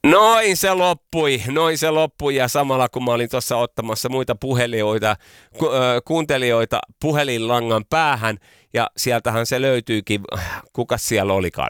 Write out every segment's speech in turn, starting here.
Noin se loppui ja samalla kun mä olin tuossa ottamassa muita kuuntelijoita puhelinlangan päähän ja sieltähän se löytyykin, kukas siellä olikaan?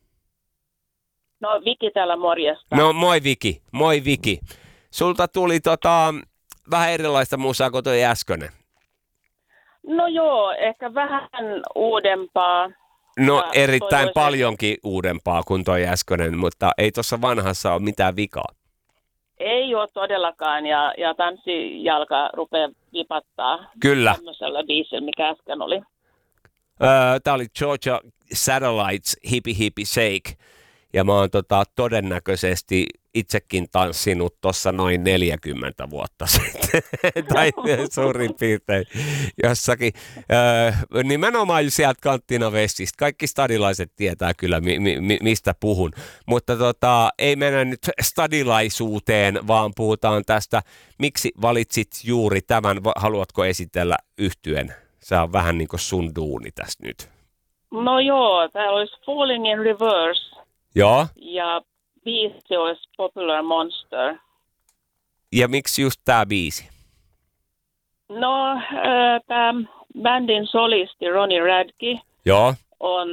No Viki täällä morjesta. No moi Viki. Sulta tuli vähän erilaista musaa kuin toi äskeinen. No joo, ehkä vähän uudempaa. No Ja erittäin toivoisin- paljonkin uudempaa kuin toi äskeinen, mutta ei tuossa vanhassa ole mitään vikaa. Ei ole todellakaan ja tanssijalka rupeaa vipattaa. Kyllä. Tämmöisellä biisillä, mikä äsken oli. Tää oli Georgia Satellites Hippie Hippie Shake. Ja mä oon todennäköisesti itsekin tanssinut tuossa noin 40 vuotta sitten. Tai suurin piirtein jossakin. Nimenomaan sieltä Kanttina Vestistä. Kaikki stadilaiset tietää kyllä, mistä puhun. Mutta ei mennä nyt stadilaisuuteen, vaan puhutaan tästä. Miksi valitsit juuri tämän? Haluatko esitellä yhtyen? Se on vähän niin kuin sun duuni tässä nyt. No joo, täällä olisi Falling in Reverse. Joo. Ja biisi olisi Popular Monster. Ja miksi just tää biisi? No, tämä bändin solisti Ronnie Radke Joo. on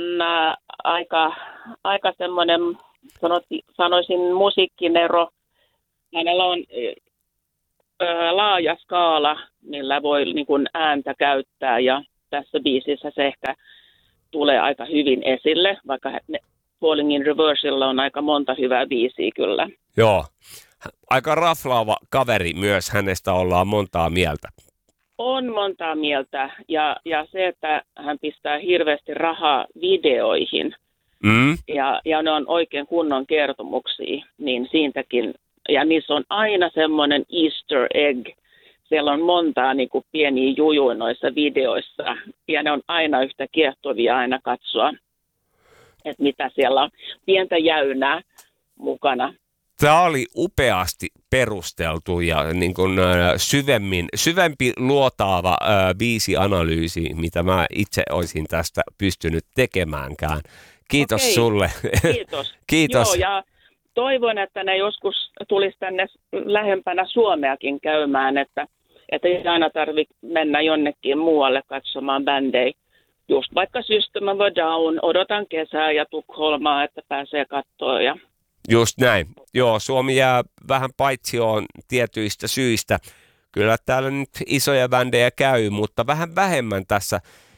aika semmoinen, sanoisin musiikkinero. Hänellä on laaja skaala, millä voi niin kuin ääntä käyttää ja tässä biisissä se ehkä tulee aika hyvin esille, vaikka Falling in Reversella on aika monta hyvää biisiä kyllä. Joo. Aika raflaava kaveri myös, hänestä ollaan montaa mieltä. On montaa mieltä ja se, että hän pistää hirveästi rahaa videoihin ja ne on oikein kunnon kertomuksia, niin siitäkin. Ja niissä on aina semmoinen Easter egg. Siellä on montaa niin kuin pieniä jujuja noissa videoissa ja ne on aina yhtä kiehtovia aina katsoa, että mitä siellä on. Pientä jäynää mukana. Tämä oli upeasti perusteltu ja niin kuin syvempi luotaava biisianalyysi, mitä mä itse olisin tästä pystynyt tekemäänkään. Kiitos sulle. Kiitos. Kiitos. Joo, ja toivon, että ne joskus tulisi tänne lähempänä Suomeakin käymään, että ei aina tarvitse mennä jonnekin muualle katsomaan bändejä. Just vaikka System of a Down, odotan kesää ja Tukholmaa, että pääsee katsoa. Ja... Just näin. Joo, Suomi jää vähän paitsioon tietyistä syistä. Kyllä täällä nyt isoja bändejä käy, mutta vähän vähemmän tässä.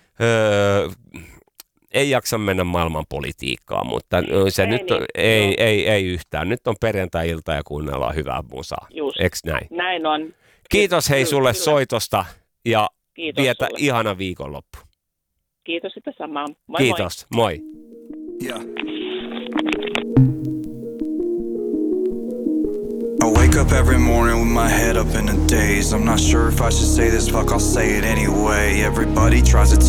Ei jaksa mennä maailmanpolitiikkaan, mutta se nyt ei yhtään. Nyt on perjantai-ilta ja kuunnellaan hyvää musaa. Eks näin? Näin on. Kiitos hei sulle soitosta ja Kiitos vietä sulle. ihana viikonloppu. Kiitos sitä samaa. Moi Kiitos, moi. Yeah. I wake up every morning with my head up in a daze. I'm not sure if I should say this, fuck, I'll say it anyway. Everybody tries to